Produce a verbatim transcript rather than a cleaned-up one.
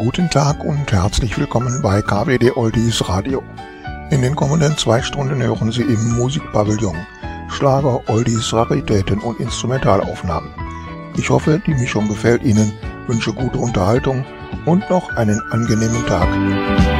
Guten Tag und herzlich willkommen bei K W D Oldies Radio. In den kommenden zwei Stunden hören Sie im Musikpavillon Schlager, Oldies, Raritäten und Instrumentalaufnahmen. Ich hoffe, die Mischung gefällt Ihnen, wünsche gute Unterhaltung und noch einen angenehmen Tag.